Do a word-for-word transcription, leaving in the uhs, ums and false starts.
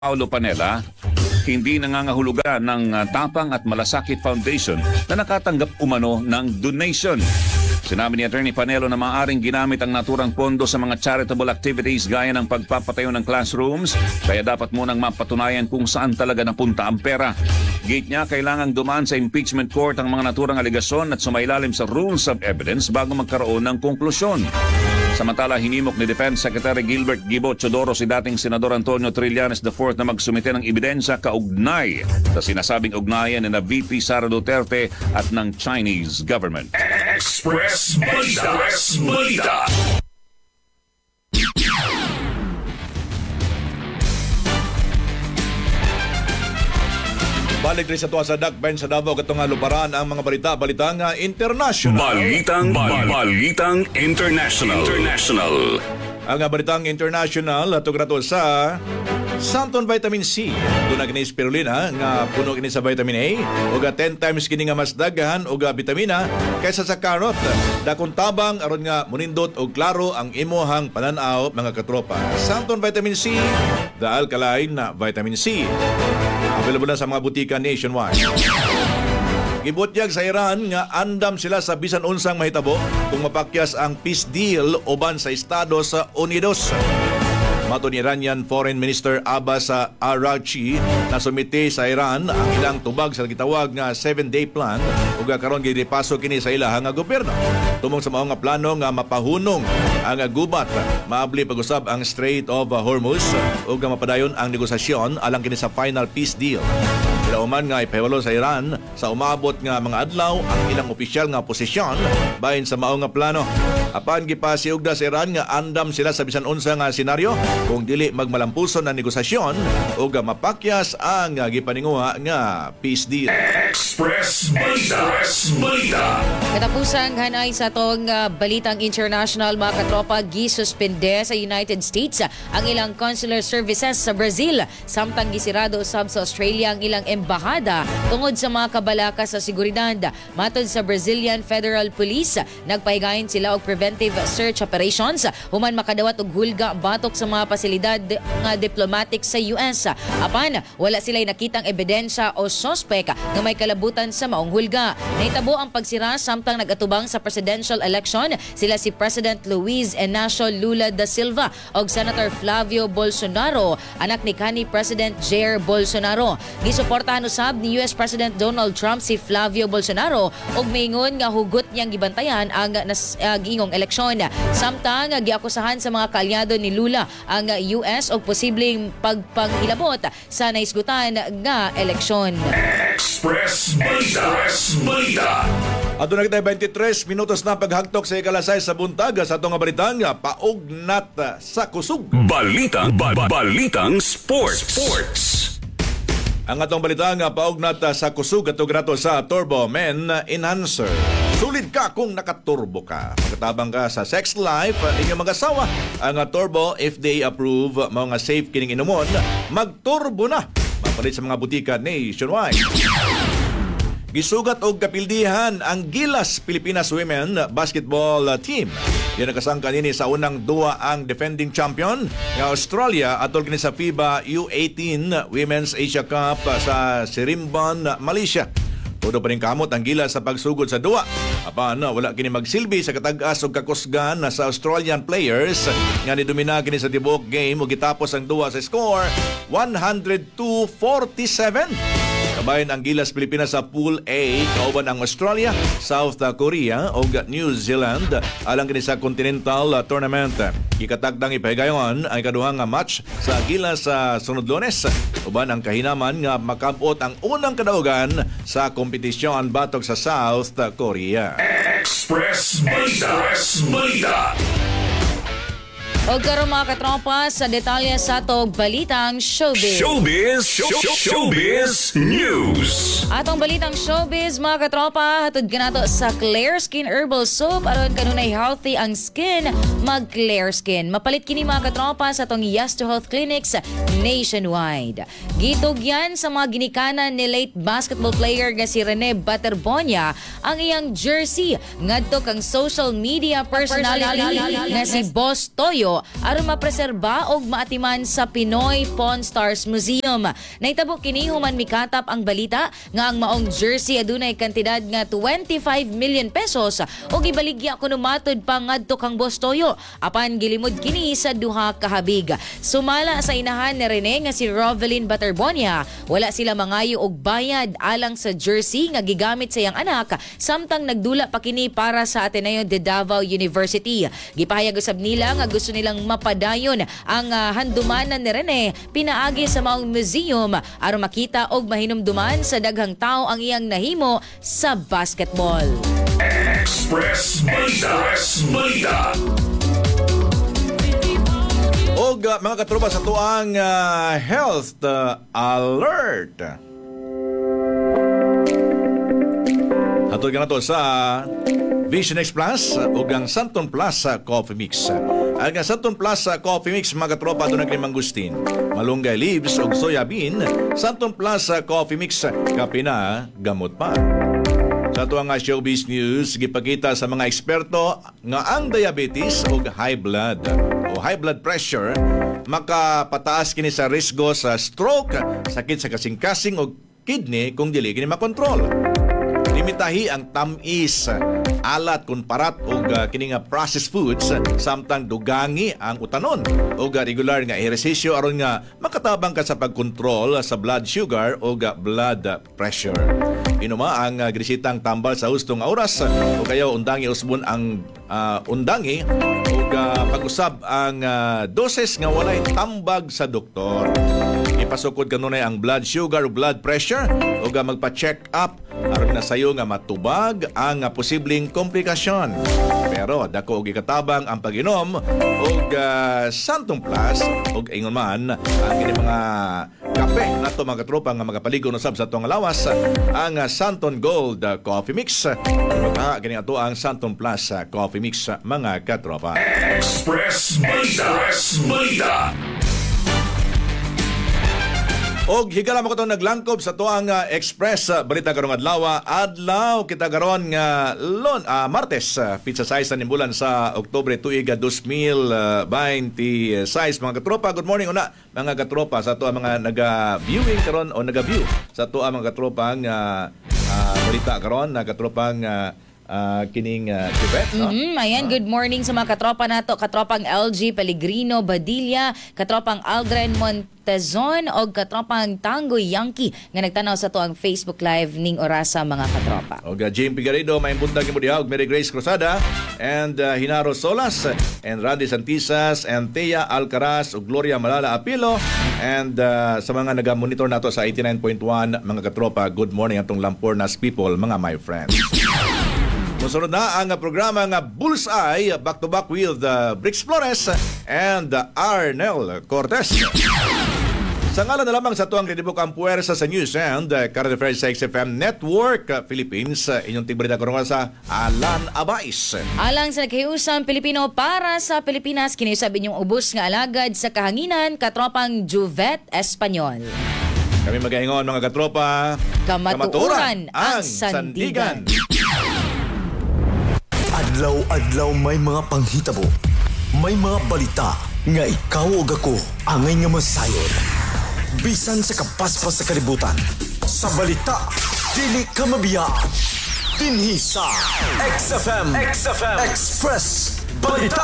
Paulo Panela, hindi nangangahulugan ng uh, Tapang at Malasakit Foundation na nakatanggap umano ng donation. Sinabi ni Attorney Panelo na maaaring ginamit ang naturang pondo sa mga charitable activities gaya ng pagpapatayo ng classrooms, kaya dapat munang mapatunayan kung saan talaga napunta ang pera. Gate niya, kailangang dumaan sa impeachment court ang mga naturang aligasyon at sumailalim sa rules of evidence bago magkaroon ng konklusyon. Samantala, hinimok ni Defense Secretary Gilbert Gibo Chodoro si dating Senador Antonio Trillanes the fourth na magsumite ng ebidensya kaugnay sa sinasabing ugnayan ni na V P Sara Duterte at ng Chinese government. Express Balita! Express Balita! Balik rin sa tuwa sa Dakben sa Davao katong nga luparan ang mga balita, balitang uh, international. Balitang, bal- balitang international. International. Ang uh, balitang international ato grato sa Santon Vitamin C. Doon na kini spirulina nga puno kini sa vitamin A ug ten times kini nga mas daghan og bitamina kaysa sa carrot. Dakong tabang aron nga munindot og klaro ang imuhang pananaw mga katropa. Santon Vitamin C, the alkaline na vitamin C. Available na sa mga butika nationwide. Gibutyag sa Iran nga andam sila sa bisan unsang mahitabo kung mapakyas ang peace deal uban sa Estados Unidos. Mato ni Iranian Foreign Minister Abbas Araghchi na sumite sa Iran ang ilang tubag sa gitawag nga seven-day plan ug karon gidipaso kini sa ilahang nga gobyerno. Tumong sa mao nga plano nga mapahunong ang gubat, maabli pag-usab ang Strait of Hormuz ug mapadayon ang negosasyon alang kini sa final peace deal. Ilauman nga ipahibalo sa Iran sa umabot nga mga adlaw ang ilang opisyal nga posisyon bahin sa mao nga plano. Apan gipasiugda sa Iran nga andam sila sa bisan unsa nga senaryo kung dili magmalampuson ang negosasyon ug mapakyas ang gipaninguha nga peace deal. Express Balita! Express Balita! Katapusang hanay sa tong uh, balitang international, mga katropa, gisuspende sa United States ang ilang consular services sa Brazil samtang gisirado usab sa Australia ang ilang embahada tungod sa mga kabalaka sa seguridad. Matod sa Brazilian Federal Police, nagpahigayon sila og preventive search operations human makadawat og hulga batok sa mga pasilidad nga diplomatic sa U S. Apan wala sila'y nakitang ebidensya o sospek nga may kalabutan sa maong hulga. Nahitabo ang pagsira samtang nagatubang sa presidential election sila si President Luiz Inácio Lula da Silva o Senator Flavio Bolsonaro, anak ni kanhi President Jair Bolsonaro. Gisuportahan usab ni U S President Donald Trump si Flavio Bolsonaro og maingon nga hugot niyang gibantayan ang nas, uh, giingong eleksyon. Samtang uh, giakusahan sa mga kaalyado ni Lula ang uh, U S og posibleng pagpanghilabot sa naisgutan nga eleksyon. Express Balita! Express Balita! Ato na kita twenty-three minutos na paghagtok sa ikalasay sa buntag sa atong nga balitang paugnat sa kusog. Balitang, ba- ba- balitang sports. Sports. Ang atong balitang paugnat sa kusog ato grato sa Turbo Men Enhancer. Sulit ka kung nakaturbo ka. Pagkatabang ka sa sex life, inyong mag-asawa. Ang Turbo F D A-approved mga safe kining inumon, magturbo na. Mapalit sa mga butika nationwide. Gisugat og kapildihan ang Gilas Pilipinas Women Basketball Team. Yan nakasangka nini sa unang duwa ang defending champion nga Australia atol kini sa FIBA U eighteen Women's Asia Cup sa Sirimbon, Malaysia. Todo pa rin kamot ang Gilas sa pagsugod sa duwa. Apan wala kini magsilbi sa katag-as og kakusgan sa Australian players nga nidomina kini sa tibuok game ug gitapos ang duwa sa score one oh two forty-seven. Kabayan ang Gilas Pilipinas sa Pool A, kauban ang Australia, South Korea o New Zealand alang kini sa Continental Tournament. Ikatagdang ipahigayon ang ikaduhang match sa Gilas sa sunod Lunes. Uban ang kahinaman nga makampot ang unang kadaugan sa kompetisyon batok sa South Korea. Express Balita! Express Balita! O karon mga katropa sa detalye sa tong balitang showbiz. Showbiz! Show, show, showbiz News! Atong balitang showbiz mga katropa, hatod kanato sa Clear Skin Herbal Soap aron kanunay healthy ang skin, mag Clear Skin. Mapalit kini mga katropa sa atong Yes to Health clinics nationwide. Gitugyan sa mga ginikanan ni late basketball player nga si Rene Baterbonia ang iyang jersey ngadto kang social media personality nga si Boss Toyo Toyo aron mapreserba og maatiman sa Pinoy Pawn Stars Museum. Nahitabo kini human mikatap ang balita nga ang maong jersey adunay kantidad nga twenty-five million pesos og ibaligya kuno matod pa ngadto kang Boss Toyo apan gilimod kini sa duha ka habig. Sumala sa inahan ni Rene nga si Rovelyn Baterbonia, wala sila mangayo og bayad alang sa jersey nga gigamit sa iyang anak samtang nagdula pa kini para sa Ateneo de Davao University. Gipahayag usab nila nga gusto nilang mapadayon ang uh, handumanan ni Rene pinaagi sa maong museum aron makita og mahinumduman sa daghang tao ang iyang nahimo sa basketball. Express Balita. Express Balita. O uh, mga katropa sa tuang uh, health uh, alert. Hatod ka na to sa Vision X Plus o ang Santon Plus Coffee Mix. Ang Santon Plus Coffee Mix, mga katropa, doon ang mangustin, malunggay leaves o soya bean. Santon Plus Coffee Mix, kape na, gamot pa. Sa tuwang showbiz news, gipakita sa mga eksperto nga ang diabetes o high blood o high blood pressure makapataas kini sa risgo sa stroke, sakit sa kasing-kasing o kidney kung dili kini makontrol. Limitahi ang tamis, alat kun parat o uh, kini nga processed foods samtang dugangi ang utanon o uh, regular nga ehersisyo aron nga makatabang ka sa pagkontrol sa blood sugar o uh, blood pressure. Inuma ang uh, grisitang tambal sa hustong oras o kayo undangi usbon ang uh, undangi o uh, pag-usab ang uh, doses nga walay tambag sa doktor. Ipasukod kanunay ang blood sugar o blood pressure o uh, magpa-check up aron na sayo nga matubag ang uh, posibleng komplikasyon. Pero dako og ikatabang ang pag-inom og uh, Santon Plus og ingon man ang kini mga kape nato mga katropa nga magapaligon usab sa atong lawas ang uh, Santon Gold uh, Coffee Mix. Maka kini ato ang Santon Plus uh, Coffee Mix mga katropa. Express Balita. Express Balita. Og higala mo ko itong naglangkob sa tuang uh, Express uh, Balita karong adlaw. Adlaw kita karon nga lon uh, Martes uh, pizza size na nimbulan sa Oktubre tuig uh, two thousand twenty-six mga katropa. Good morning una mga katropa sa tuang mga naga-viewing karon o naga-view sa tuang mga katropa ang uh, uh, balita karon na katropang uh, uh, kining uh, Tibet, no? Mm-hmm. Ayan, good morning sa mga katropa nato, katropang L G Pellegrino Badilla, katropang Aldrin Montezon o katropang Tango Yankee nga nagtanaw sa to ang Facebook Live ning orasa mga katropa. Og uh, Jim Figueredo, may buntag mo diha og Mary Grace Cruzada and uh, Hinaro Solas and Randy Santisas and Thea Alcaraz ug Gloria Malala Apilo and uh, sa mga naga-monitor nato sa eighty-nine point one mga katropa, good morning atong Lampornas people, mga my friends. Musunod na ang programa nga Bullseye, back to back with uh, Brix Flores and uh, Arnel Cortez. Sa ngalan na lamang sa tuwang rinibok ang puwersa sa News and uh, Current Affairs sa X F M Network uh, Philippines, uh, inyong tigbalita karungan sa Alan Abais. Alang sa naghiusang Pilipino para sa Pilipinas, kiniusab inyong ubos nga alagad sa kahanginan, katropang Juvet Espanyol. Kami magaingon mga katropa, Kamatuoran ang sandigan. Adlaw-adlaw may mga panghitabo, may mga balita nga ikaw o ako angay nga masayod. Bisan sa kapaspas sa kalibutan, sa balita, dili ka mabiya. Dinhi sa X F M, X F M Express Balita.